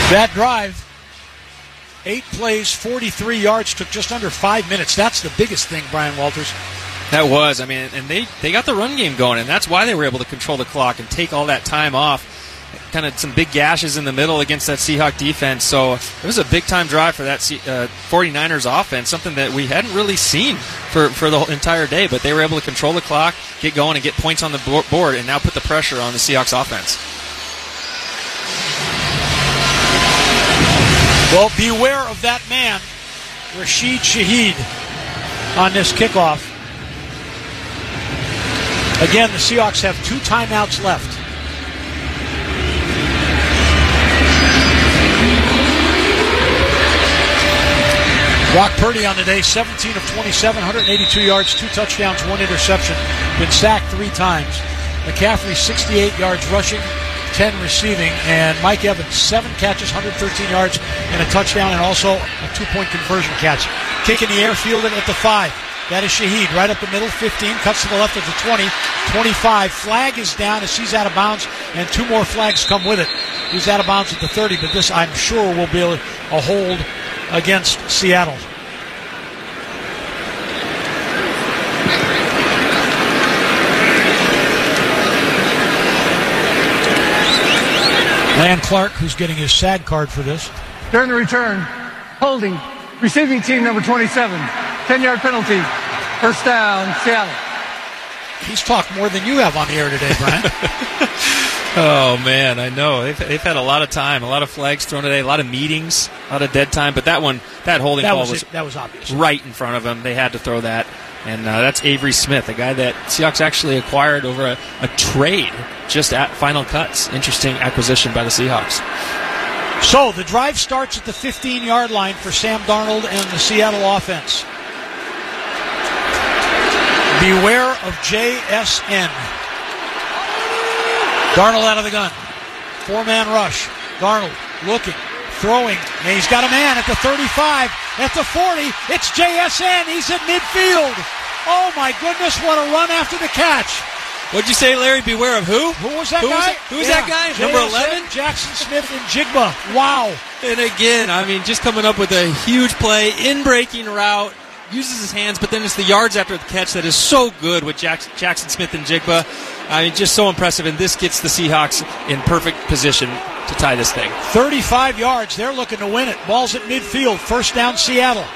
That drive, 8 plays, 43 yards, took just under 5 minutes. That's the biggest thing, Brian Walters. That was. I mean, and they got the run game going, and that's why they were able to control the clock and take all that time off. Kind of some big gashes in the middle against that Seahawk defense. So it was a big-time drive for that 49ers offense, something that we hadn't really seen for the whole entire day. But they were able to control the clock, get going, and get points on the board, and now put the pressure on the Seahawks offense. Well, beware of that man, Rashid Shaheed, on this kickoff. Again, the Seahawks have 2 timeouts left. Brock Purdy on the day, 17 of 27, 182 yards, 2 touchdowns, 1 interception. Been sacked 3 times. McCaffrey, 68 yards rushing, 10 receiving. And Mike Evans, 7 catches, 113 yards, and a touchdown, and also a 2-point conversion catch. Kick in the air, fielded at the 5. That is Shaheed, right up the middle, 15, cuts to the left at the 20, 25. Flag is down as he's out of bounds, and 2 more flags come with it. He's out of bounds at the 30, but this, I'm sure, will be a hold against Seattle. Lan Clark, who's getting his SAG card for this. During the return, holding, receiving team number 27, 10-yard penalty, first down, Seattle. He's talked more than you have on the air today, Brian. Oh, man, I know. They've had a lot of time, a lot of flags thrown today, a lot of meetings, a lot of dead time. But that holding call was obvious. Right in front of them. They had to throw that. And that's Avery Smith, a guy that Seahawks actually acquired over a trade just at Final Cuts. Interesting acquisition by the Seahawks. So the drive starts at the 15-yard line for Sam Darnold and the Seattle offense. Beware of JSN. Darnold out of the gun. 4-man rush. Darnold looking, throwing, and he's got a man at the 35, at the 40. It's JSN. He's at midfield. Oh, my goodness, what a run after the catch. What'd you say, Larry? Beware of who? Who was that guy? Who was that guy? JSN, Number 11? Jackson Smith and Jigba. Wow. And again, I mean, just coming up with a huge play, in-breaking route, uses his hands, but then it's the yards after the catch that is so good with Jackson Smith and Jigba. I mean, just so impressive, and this gets the Seahawks in perfect position to tie this thing. 35 yards. They're looking to win it. Ball's at midfield. First down, Seattle.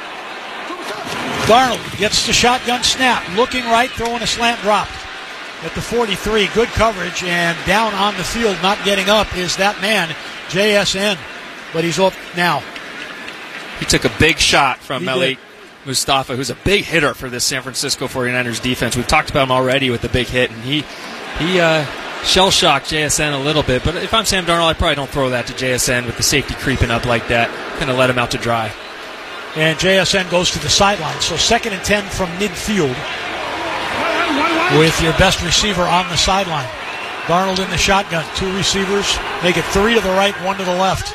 Darnold gets the shotgun snap. Looking right, throwing a slant drop at the 43. Good coverage, and down on the field, not getting up, is that man, JSN. But he's up now. He took a big shot from Malik Mustafa, who's a big hitter for this San Francisco 49ers defense. We've talked about him already with the big hit, and he shell-shocked JSN a little bit. But if I'm Sam Darnold, I probably don't throw that to JSN with the safety creeping up like that. Kind of let him out to dry. And JSN goes to the sideline. So 2nd and 10 from midfield with your best receiver on the sideline. Darnold in the shotgun. 2 receivers. Make it 3 to the right, 1 to the left.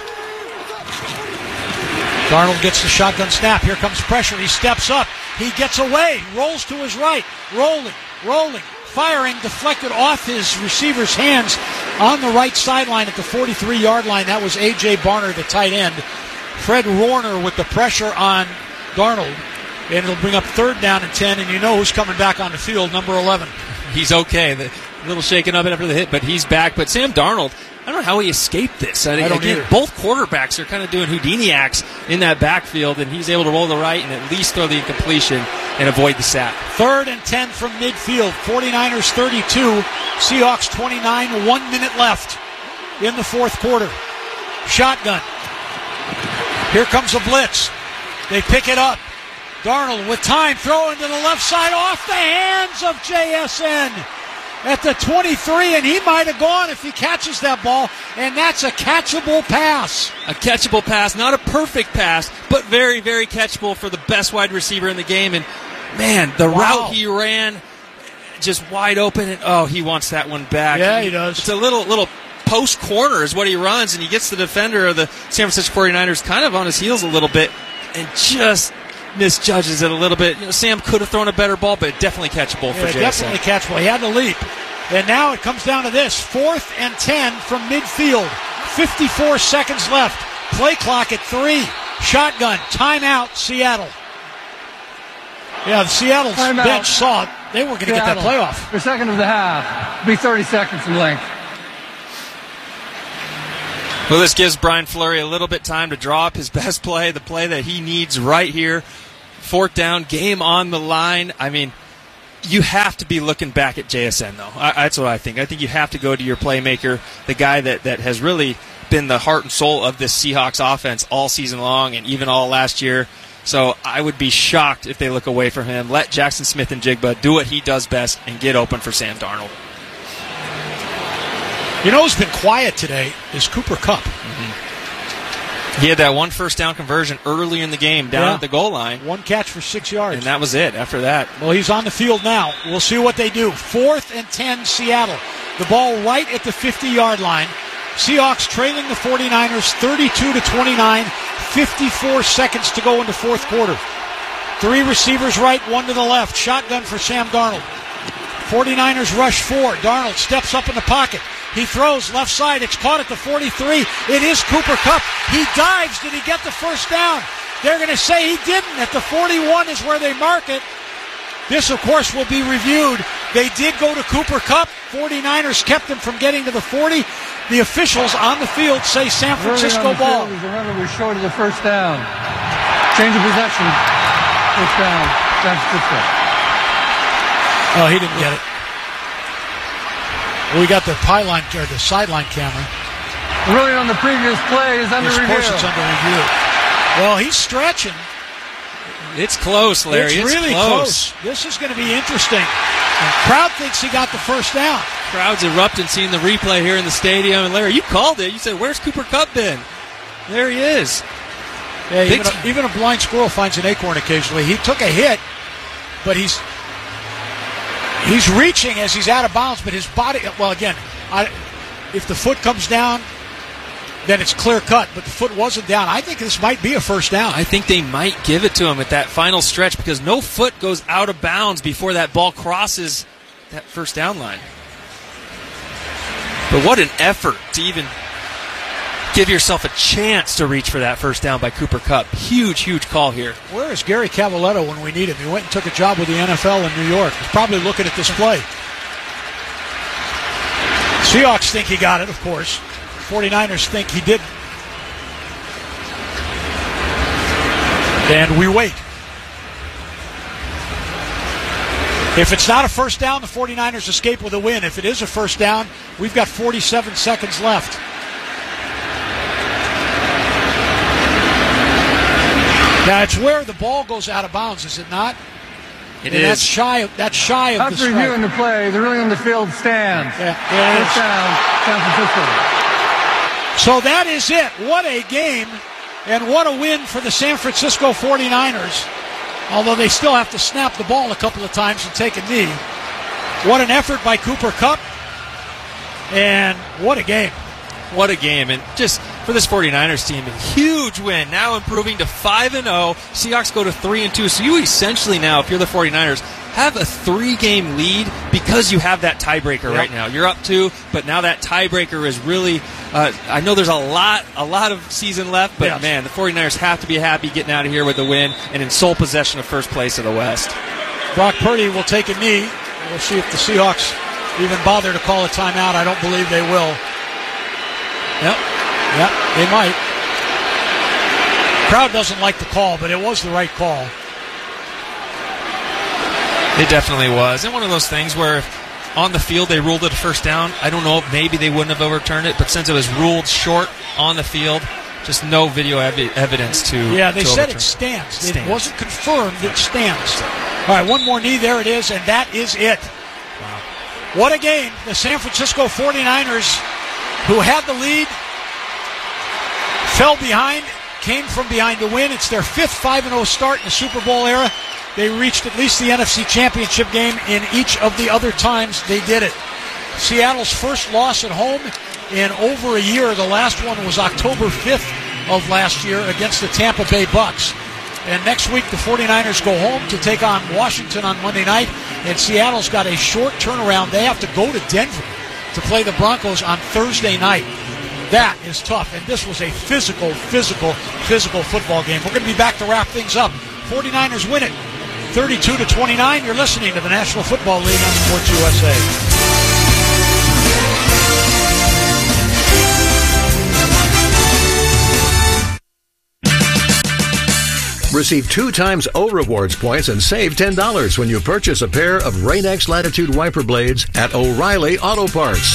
Darnold gets the shotgun snap. Here comes pressure. He steps up. He gets away. Rolls to his right. Rolling. Firing. Deflected off his receiver's hands on the right sideline at the 43-yard line. That was A.J. Barner, the tight end. Fred Warner with the pressure on Darnold. And it'll bring up 3rd down and 10. And you know who's coming back on the field, number 11. He's okay. A little shaken up after the hit, but he's back. But Sam Darnold, I don't know how he escaped this. I don't either. Both quarterbacks are kind of doing Houdini acts in that backfield, and he's able to roll the right and at least throw the incompletion and avoid the sack. 3rd and 10 from midfield. 49ers 32, Seahawks 29, 1 minute left in the 4th quarter. Shotgun. Here comes a blitz. They pick it up. Darnold with time, throwing to the left side off the hands of JSN at the 23, and he might have gone if he catches that ball, and that's a catchable pass. A catchable pass, not a perfect pass, but very, very catchable for the best wide receiver in the game. And, man, the route he ran, just wide open, and, he wants that one back. Yeah, he does. It's a little post corner is what he runs, and he gets the defender of the San Francisco 49ers kind of on his heels a little bit and just misjudges it a little bit. Sam could have thrown a better ball, but definitely catchable for JSN. Definitely catchable. He had to leap. And now it comes down to this. 4th and 10 from midfield. 54 seconds left. Play clock at 3. Shotgun. Timeout, Seattle. Yeah, the Seattle bench saw it. They were going to get that playoff. The second of the half. Be 30 seconds in length. Well, this gives Brian Fleury a little bit time to draw up his best play, the play that he needs right here. 4th down, game on the line. I mean, you have to be looking back at JSN, though. That's what I think. I think you have to go to your playmaker, the guy that has really been the heart and soul of this Seahawks offense all season long and even all last year. So I would be shocked if they look away from him. Let Jackson Smith and Jigba do what he does best and get open for Sam Darnold. You know who's been quiet today is Cooper Kupp. He had that 1 first down conversion early in the game down at the goal line. 1 catch for 6 yards. And that was it after that. Well, he's on the field now. We'll see what they do. 4th and 10, Seattle. The ball right at the 50-yard line. Seahawks trailing the 49ers 32-29. 54 seconds to go into 4th quarter. 3 receivers right, 1 to the left. Shotgun for Sam Darnold. 49ers rush 4. Darnold steps up in the pocket. He throws left side. It's caught at the 43. It is Cooper Kupp. He dives. Did he get the first down? They're going to say he didn't. At the 41 is where they mark it. This, of course, will be reviewed. They did go to Cooper Kupp. 49ers kept him from getting to the 40. The officials on the field say San Francisco ball. Remember, we're short of the first down. Change of possession. First down. San Francisco. Oh, he didn't get it. We got the pylon or the sideline camera. The ruling on the previous play is under review. Of course, it's under review. Well, he's stretching. It's close, Larry. It's really close. This is going to be interesting. The crowd thinks he got the first down. Crowd's erupting seeing the replay here in the stadium. And Larry, you called it. You said, "Where's Cooper Kupp been?" There he is. Yeah, even a blind squirrel finds an acorn occasionally. He took a hit, but he's reaching as he's out of bounds, but his body, well, again, if the foot comes down, then it's clear cut, but the foot wasn't down. I think this might be a first down. I think they might give it to him at that final stretch because no foot goes out of bounds before that ball crosses that first down line. But what an effort to even give yourself a chance to reach for that first down by Cooper Kupp. Huge, huge call here. Where is Gary Cavaletto when we need him? He went and took a job with the NFL in New York. He's probably looking at this play. Seahawks think he got it, of course. 49ers think he didn't. And we wait. If it's not a first down, the 49ers escape with a win. If it is a first down, we've got 47 seconds left. Now, it's where the ball goes out of bounds, is it not? It is. That's shy of the strike. After reviewing the play, the ruling on the field stands. Yeah, first down, San Francisco. So that is it. What a game, and what a win for the San Francisco 49ers, although they still have to snap the ball a couple of times and take a knee. What an effort by Cooper Kupp, and what a game. What a game. And just for this 49ers team, a huge win. Now improving to 5-0. Seahawks go to 3-2. So you essentially now, if you're the 49ers, have a 3-game lead because you have that tiebreaker right now. You're up 2, but now that tiebreaker is really, I know there's a lot of season left, but man, the 49ers have to be happy getting out of here with the win and in sole possession of first place of the West. Brock Purdy will take a knee. We'll see if the Seahawks even bother to call a timeout. I don't believe they will. Yep, they might. Crowd doesn't like the call, but it was the right call. It definitely was. And one of those things where if on the field they ruled it a first down, I don't know if maybe they wouldn't have overturned it, but since it was ruled short on the field, just no video evidence to Yeah, they to said overturn. it stands. It wasn't confirmed. It stands. All right, one more knee. There it is, and that is it. Wow. What a game. The San Francisco 49ers, who had the lead, fell behind, came from behind to win. It's their 5th 5-0 start in the Super Bowl era. They reached at least the NFC Championship game in each of the other times they did it. Seattle's first loss at home in over a year. The last one was October 5th of last year against the Tampa Bay Bucks. And next week, the 49ers go home to take on Washington on Monday night. And Seattle's got a short turnaround. They have to go to Denver to play the Broncos on Thursday night. That is tough, and this was a physical football game. We're going to be back to wrap things up. 49ers win it 32-29. You're listening to the National Football League on Sports USA. Receive 2 times O Rewards points and save $10 when you purchase a pair of Rain-X Latitude wiper blades at O'Reilly Auto Parts.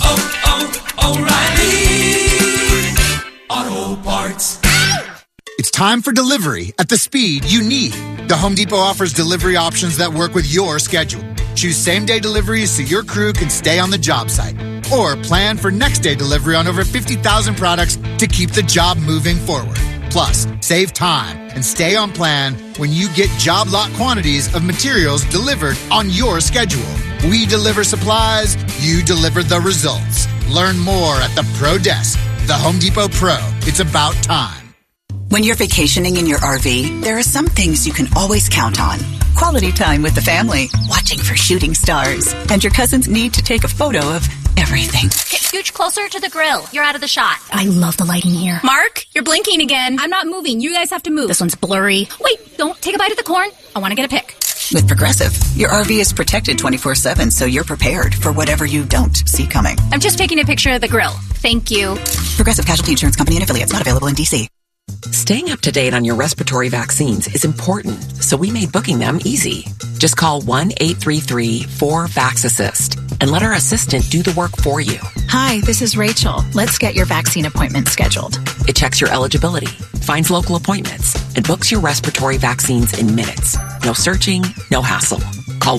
O'Reilly Auto Parts. It's time for delivery at the speed you need. The Home Depot offers delivery options that work with your schedule. Choose same-day deliveries so your crew can stay on the job site. Or plan for next-day delivery on over 50,000 products to keep the job moving forward. Plus, save time and stay on plan when you get job lot quantities of materials delivered on your schedule. We deliver supplies, you deliver the results. Learn more at the Pro Desk. The Home Depot Pro. It's about time. When you're vacationing in your RV, there are some things you can always count on. Quality time with the family, watching for shooting stars, and your cousin's need to take a photo of everything. Scooch closer to the grill. You're out of the shot. I love the lighting here. Mark, you're blinking again. I'm not moving. You guys have to move. This one's blurry. Wait, don't take a bite of the corn. I want to get a pic. With Progressive, your RV is protected 24/7, so you're prepared for whatever you don't see coming. I'm just taking a picture of the grill. Thank you. Progressive Casualty Insurance Company and Affiliates, not available in D.C. Staying up to date on your respiratory vaccines is important, so we made booking them easy. Just call 1-833-4-VAX-ASSIST and let our assistant do the work for you. Hi, this is Rachel. Let's get your vaccine appointment scheduled. It checks your eligibility, finds local appointments, and books your respiratory vaccines in minutes. No searching, no hassle. Call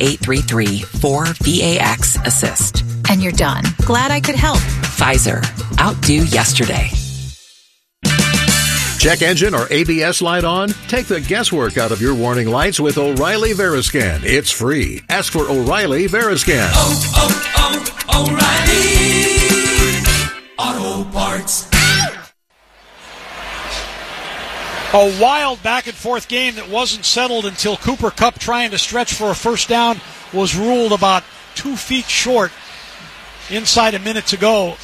1-833-4-VAX-ASSIST. And you're done. Glad I could help. Pfizer. Outdo yesterday. Check engine or ABS light on? Take the guesswork out of your warning lights with O'Reilly Veriscan. It's free. Ask for O'Reilly Veriscan. O'Reilly Auto Parts. A wild back-and-forth game that wasn't settled until Cooper Kupp, trying to stretch for a first down, was ruled about 2 feet short inside a minute to go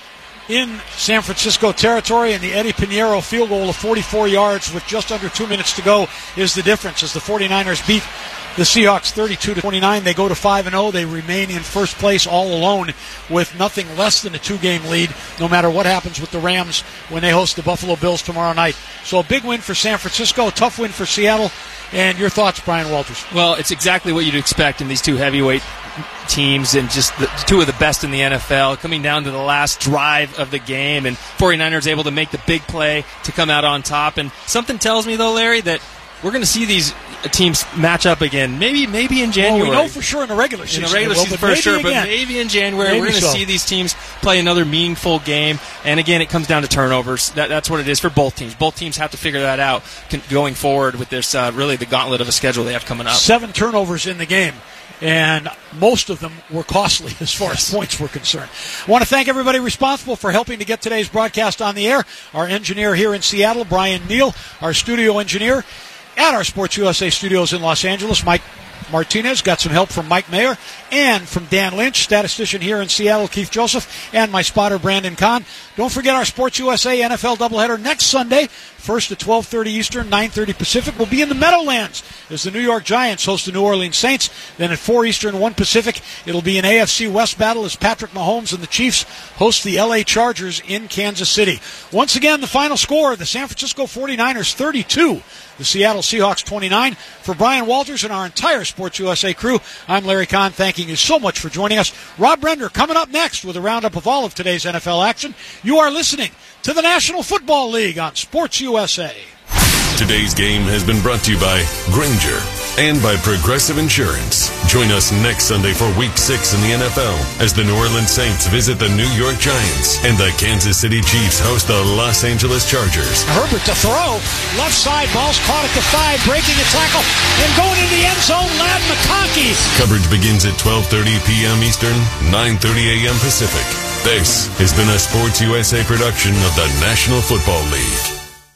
in San Francisco territory, and the Eddie Pinheiro field goal of 44 yards with just under 2 minutes to go is the difference as the 49ers beat the Seahawks 32-29. They go to 5-0. They remain in first place all alone with nothing less than a 2-game lead, no matter what happens with the Rams when they host the Buffalo Bills tomorrow night. So a big win for San Francisco, a tough win for Seattle. And your thoughts, Brian Walters? Well, it's exactly what you'd expect in these two heavyweight teams and just the two of the best in the NFL, coming down to the last drive of the game, and 49ers able to make the big play to come out on top. And something tells me, though, Larry, that we're going to see these teams match up again. Maybe in January. Well, we know for sure in the regular season. In the regular season for sure, but maybe in January we're going to see these teams play another meaningful game. And again, it comes down to turnovers. That's what it is for both teams. Both teams have to figure that out going forward with this really the gauntlet of a schedule they have coming up. 7 turnovers in the game, and most of them were costly as far as points were concerned. I want to thank everybody responsible for helping to get today's broadcast on the air. Our engineer here in Seattle, Brian Neal, our studio engineer at our Sports USA studios in Los Angeles, Mike Martinez. Got some help from Mike Mayer and from Dan Lynch, statistician here in Seattle, Keith Joseph, and my spotter, Brandon Kahn. Don't forget our Sports USA NFL doubleheader next Sunday, first at 12:30 Eastern, 9:30 Pacific. We'll be in the Meadowlands as the New York Giants host the New Orleans Saints. Then at 4 Eastern, 1 Pacific, it'll be an AFC West battle as Patrick Mahomes and the Chiefs host the LA Chargers in Kansas City. Once again, the final score, the San Francisco 49ers 32, the Seattle Seahawks 29. For Brian Walters and our entire Sports USA crew, I'm Larry Kahn, thanking you so much for joining us. Rob Brender coming up next with a roundup of all of today's NFL action. You are listening to the National Football League on Sports USA. Today's game has been brought to you by Grainger and by Progressive Insurance. Join us next Sunday for Week 6 in the NFL as the New Orleans Saints visit the New York Giants and the Kansas City Chiefs host the Los Angeles Chargers. Herbert to throw. Left side, ball's caught at the 5, breaking a tackle, and going into the end zone, Ladd McConkey. Coverage begins at 12:30 p.m. Eastern, 9:30 a.m. Pacific. This has been a Sports USA production of the National Football League.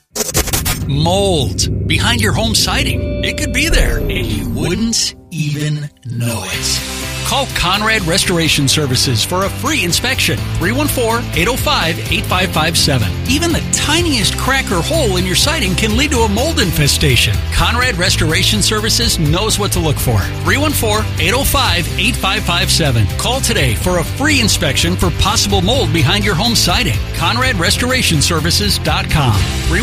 Mold behind your home siding. It could be there, and you wouldn't even know it. Call Conrad Restoration Services for a free inspection. 314-805-8557. Even the tiniest crack or hole in your siding can lead to a mold infestation. Conrad Restoration Services knows what to look for. 314-805-8557. Call today for a free inspection for possible mold behind your home siding. ConradRestorationServices.com.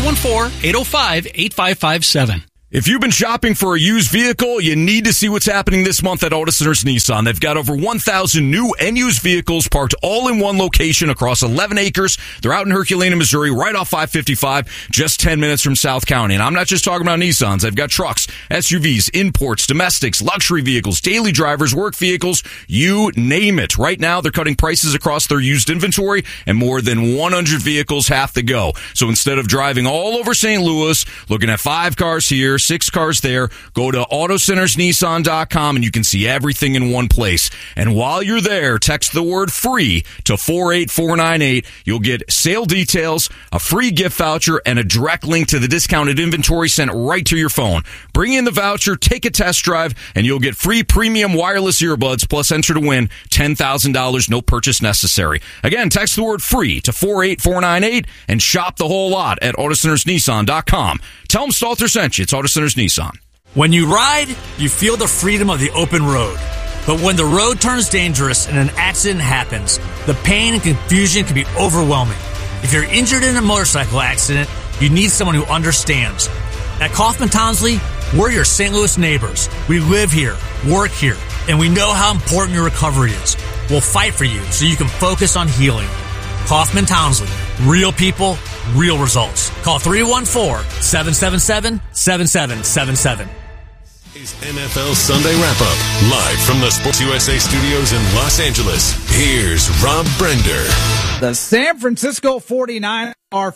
314-805-8557. If you've been shopping for a used vehicle, you need to see what's happening this month at Auto Centers Nissan. They've got over 1,000 new and used vehicles parked all in one location across 11 acres. They're out in Herculaneum, Missouri, right off 555, just 10 minutes from South County. And I'm not just talking about Nissans. They've got trucks, SUVs, imports, domestics, luxury vehicles, daily drivers, work vehicles, you name it. Right now, they're cutting prices across their used inventory, and more than 100 vehicles have to go. So instead of driving all over St. Louis, looking at 5 cars here, 6 cars there, go to AutoCentersNissan.com and you can see everything in one place. And while you're there, text the word FREE to 48498. You'll get sale details, a free gift voucher, and a direct link to the discounted inventory sent right to your phone. Bring in the voucher, take a test drive, and you'll get free premium wireless earbuds, plus enter to win $10,000, no purchase necessary. Again, text the word FREE to 48498 and shop the whole lot at AutoCentersNissan.com. Tell them Stalter sent you. It's Auto Centers Nissan. When you ride, you feel the freedom of the open road. But when the road turns dangerous and an accident happens, the pain and confusion can be overwhelming. If you're injured in a motorcycle accident, you need someone who understands. At Kaufman Townsley, we're your St. Louis neighbors. We live here, work here, and we know how important your recovery is. We'll fight for you so you can focus on healing. Kaufman Townsley. Real people, real results. Call 314-777-7777. Is NFL Sunday Wrap-Up, live from the Sports USA studios in Los Angeles. Here's Rob Brender. The San Francisco 49ers are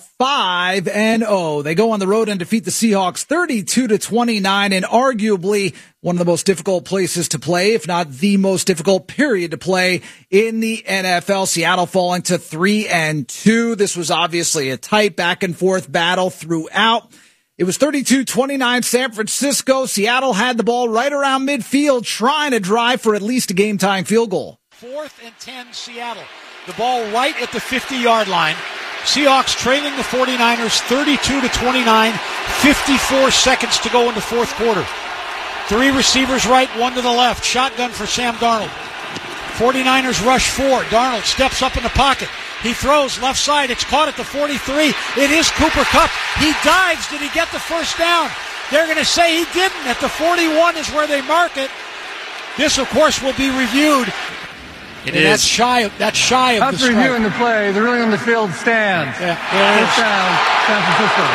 5-0. They go on the road and defeat the Seahawks 32-29 in arguably one of the most difficult places to play, if not the most difficult period to play in the NFL. Seattle falling to 3-2. This was obviously a tight back and forth battle throughout. It was 32-29 San Francisco. Seattle had the ball right around midfield, trying to drive for at least a game-tying field goal. 4th and 10 Seattle. The ball right at the 50-yard line. Seahawks trailing the 49ers 32-29, 54 seconds to go in the fourth quarter. 3 receivers right, 1 to the left. Shotgun for Sam Darnold. 49ers rush 4. Darnold steps up in the pocket. He throws left side. It's caught at the 43. It is Cooper Kupp. He dives. Did he get the first down? They're going to say he didn't. At the 41 is where they mark it. This, of course, will be reviewed. That's shy of the strike. After reviewing the play, the ruling on the field stands. Yeah, touchdown, San Francisco.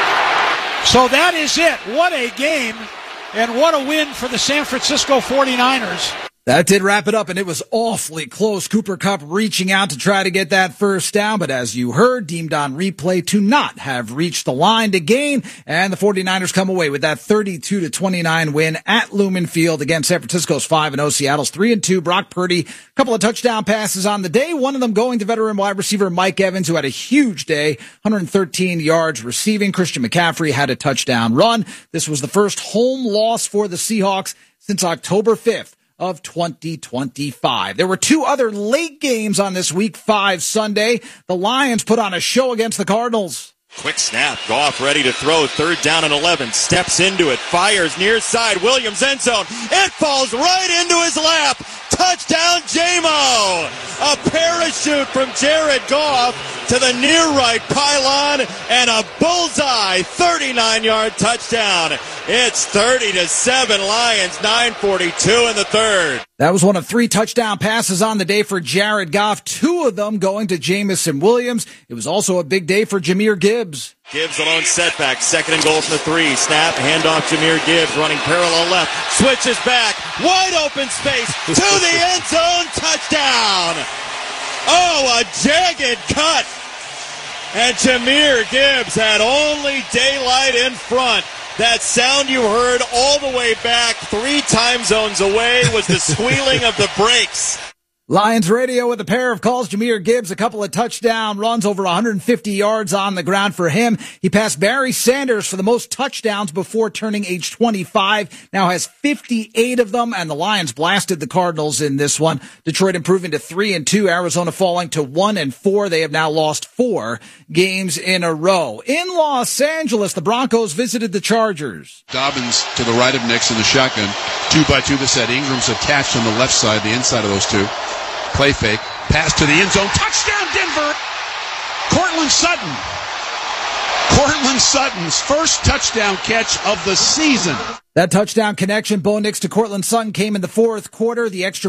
So that is it. What a game, and what a win for the San Francisco 49ers. That did wrap it up, and it was awfully close. Cooper Kupp reaching out to try to get that first down, but as you heard, deemed on replay to not have reached the line to gain, and the 49ers come away with that 32-29 win at Lumen Field against San Francisco's 5-0. Seattle's 3-2. Brock Purdy, a couple of touchdown passes on the day, one of them going to veteran wide receiver Mike Evans, who had a huge day, 113 yards receiving. Christian McCaffrey had a touchdown run. This was the first home loss for the Seahawks since October 5th. Of 2025. There were 2 other late games on this Week 5 Sunday. The Lions put on a show against the Cardinals. Quick snap. Goff ready to throw. 3rd down and 11. Steps into it. Fires near side. Williams end zone. It falls right into his lap. Touchdown, J-Mo. A parachute from Jared Goff to the near right pylon and a bullseye 39-yard touchdown. It's 30-7 Lions, 9:42 in the 3rd. That was one of 3 touchdown passes on the day for Jared Goff, 2 of them going to Jamison Williams. It was also a big day for Jahmyr Gibbs. Gibbs alone setback, 2nd and goal from the 3. Snap, handoff, Jahmyr Gibbs running parallel left, switches back, wide open space, to the end zone, touchdown! Oh, a jagged cut! And Jahmyr Gibbs had only daylight in front. That sound you heard all the way back 3 time zones away was the squealing of the brakes. Lions radio with a pair of calls. Jahmyr Gibbs, a couple of touchdown runs, over 150 yards on the ground for him. He passed Barry Sanders for the most touchdowns before turning age 25. Now has 58 of them, and the Lions blasted the Cardinals in this one. Detroit improving to 3-2. Arizona falling to 1-4. They have now lost 4 games in a row. In Los Angeles, the Broncos visited the Chargers. Dobbins to the right of Nix in the shotgun. 2-by-2 the set. Ingram's attached on the left side, the inside of those two. Play fake. Pass to the end zone. Touchdown, Denver! Cortland Sutton. Cortland Sutton's first touchdown catch of the season. That touchdown connection, Bo Nix to Cortland Sutton, came in the fourth quarter. The extra